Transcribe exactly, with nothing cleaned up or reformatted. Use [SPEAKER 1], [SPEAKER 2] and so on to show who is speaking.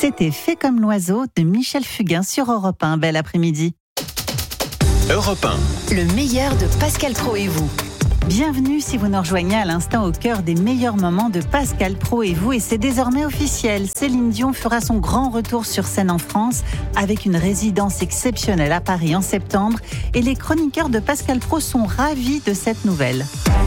[SPEAKER 1] C'était Fait comme l'oiseau de Michel Fugain sur Europe un. Bel après-midi.
[SPEAKER 2] Europe un.
[SPEAKER 3] Le meilleur de Pascal Praud et vous.
[SPEAKER 1] Bienvenue si vous nous rejoignez à l'instant au cœur des meilleurs moments de Pascal Praud et vous. Et c'est désormais officiel. Céline Dion fera son grand retour sur scène en France avec une résidence exceptionnelle à Paris en septembre. Et les chroniqueurs de Pascal Praud sont ravis de cette nouvelle.